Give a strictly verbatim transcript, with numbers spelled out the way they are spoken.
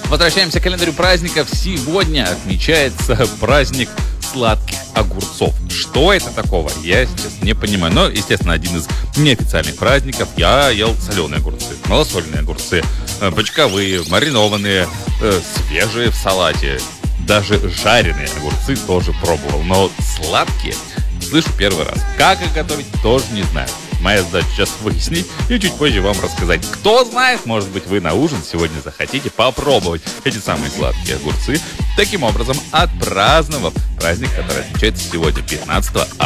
Возвращаемся к календарю праздников. Сегодня отмечается праздник сладких огурцов. Что это такого? Я сейчас не понимаю. Но, естественно, один из неофициальных праздников. Я ел соленые огурцы, малосольные огурцы, бочковые, маринованные, свежие в салате. Даже жареные огурцы тоже пробовал. Но сладкие слышу первый раз. Как их готовить, тоже не знаю. Моя задача сейчас выяснить и чуть позже вам рассказать. Кто знает, может быть, вы на ужин сегодня захотите попробовать эти самые сладкие огурцы. Таким образом, отпраздновав праздник, который отмечается сегодня, пятнадцатого